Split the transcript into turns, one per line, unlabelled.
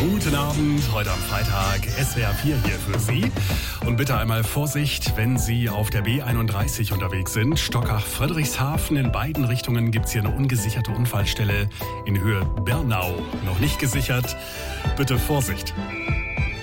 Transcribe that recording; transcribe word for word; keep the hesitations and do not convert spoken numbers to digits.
Guten Abend, heute am Freitag, S W R vier hier für Sie. Und bitte einmal Vorsicht, wenn Sie auf der B einunddreißig unterwegs sind. Stockach-Friedrichshafen, in beiden Richtungen gibt es hier eine ungesicherte Unfallstelle in Höhe Bernau. Noch nicht gesichert, bitte Vorsicht.